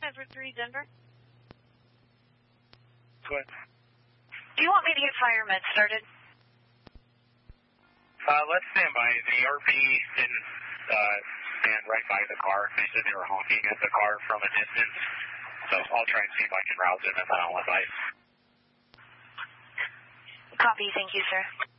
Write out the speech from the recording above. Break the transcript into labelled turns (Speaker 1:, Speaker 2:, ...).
Speaker 1: Over 3 Denver.
Speaker 2: Go ahead.
Speaker 1: Do you want me to get firemen started?
Speaker 2: Let's stand by. The RP didn't stand right by the car. They said they were honking at the car from a distance. So I'll try and see if I can rouse them and then I'll advise.
Speaker 1: Copy. Thank you, sir.